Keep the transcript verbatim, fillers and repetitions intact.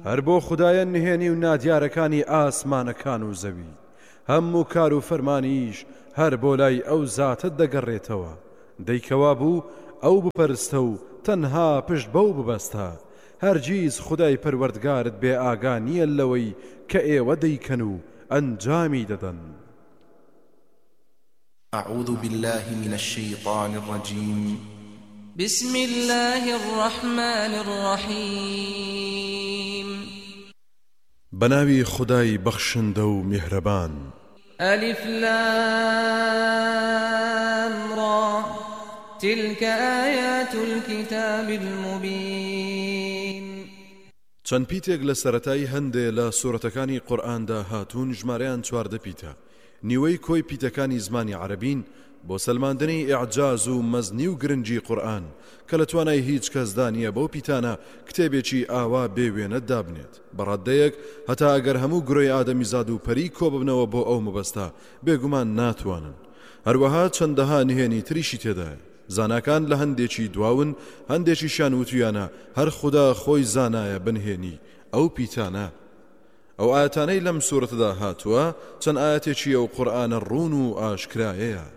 هەر بۆ خودایە نهێنی و نادیارەکانی ئاسمانەکان و زەوی هەموو کار و فەرمانیش هەر بۆ لای ئەو زاتت دەگەڕێتەوە دەیکەوا بوو ئەو بپەرستە و تەنها پشت بەو ببەستە هەرگیز خودای پەروەردگارت بێ ئاگا نییە لەوەی کە ئێوە دەیکەن و ئەنجامی دەدەن. أعوذ بالله من الشيطان الرجيم. بسم الله الرحمن الرحيم. بناوي خداي بخشندە و میهرەبان. ألف لام را تلك آيات الكتاب المبين. چەند پیتێک لە سەرەتای هەندێ لە سوورەتەکانی قورئاندا هاتوون ژمارەیان چواردە پیتە. نیوەی کۆی پیتەکانی زمانی عەرەبین بۆ سەلماندنی ئیعجاز و مەزنی و گرنگی قورئان کە لە توانای هیچ کەسدا نییە بەو پیتانە کتێبێکی ئاوا بێوێنە دابنێت. بەڕادەیەک هەتا ئەگەر هەموو گرۆی ئادەمیزاد و پەری کۆ ببنەوە بۆ ئەو مەبەستە بێگومان ناتوانن. هەروەها چەندەها نهێنی تریشی تێدایە. زاناکان لە هەندێکی دواون هەندێکیشیان وتویانە هەر خوددا خۆی زانایە بنهێنی ئەو پیتانە. ئەو ئاەتانەی لەم سوورەتەدا هاتووە چەند ئاەتێکی ئەو قورئانە ڕوون و ئاشکرایەیە.